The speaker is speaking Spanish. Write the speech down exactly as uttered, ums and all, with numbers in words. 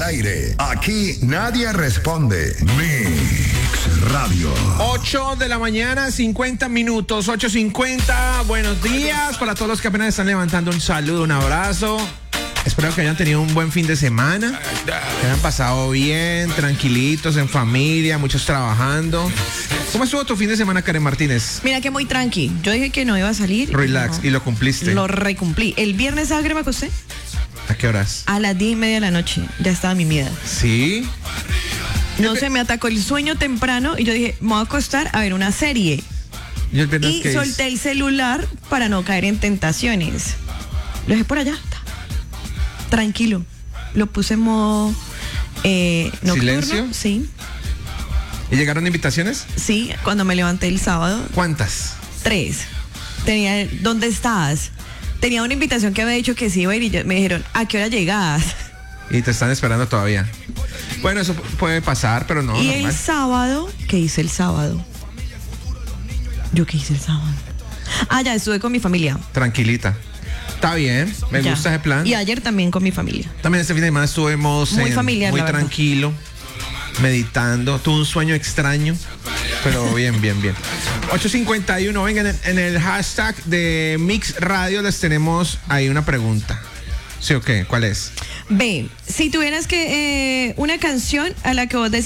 aire. Aquí nadie responde. Mix Radio. ocho de la mañana, cincuenta minutos, ocho cincuenta. Buenos días para todos los que apenas están levantando. Un saludo, un abrazo. Espero que hayan tenido un buen fin de semana, que hayan pasado bien, tranquilitos, en familia, muchos trabajando. ¿Cómo estuvo tu fin de semana, Karen Martínez? Mira que muy tranqui. Yo dije que no iba a salir. Relax, no. y lo cumpliste. Lo recumplí. El viernes, ¿sabes qué me acosté? ¿A qué horas? A las diez y media de la noche. Ya estaba mi miedo. ¿Sí? No se me atacó el sueño temprano y yo dije, me voy a acostar a ver una serie. ¿Y el viernes Y qué solté hice? el celular para no caer en tentaciones. Lo dejé por allá. Tranquilo. Lo puse en modo eh, nocturno. ¿Silencio? Sí. ¿Y llegaron invitaciones? Sí, cuando me levanté el sábado. ¿Cuántas? Tres. Tenía, ¿dónde estás? Tenía una invitación que había dicho que sí iba a ir y yo- me dijeron, ¿a qué hora llegas? Y te están esperando todavía. Bueno, eso puede pasar, pero no, y normal. el sábado, ¿qué hice el sábado? ¿Yo qué hice el sábado? Ah, ya, estuve con mi familia. Tranquilita. Está bien, me Ya. gusta ese plan. Y ayer también con mi familia. También este fin de semana estuvimos Muy en- familiar, muy la verdad. tranquilo, meditando. Tuve un sueño extraño, pero bien, bien, bien. ocho cincuenta y uno, venga, en el, en el hashtag de Mix Radio les tenemos ahí una pregunta. ¿Sí o qué? ¿Cuál es? Ve, si tuvieras que eh, una canción a la que vos decís